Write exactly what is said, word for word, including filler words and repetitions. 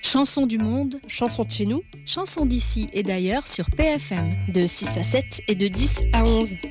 Chansons du monde, chansons de chez nous, chansons d'ici et d'ailleurs sur P F M. De six à sept et de dix à onze.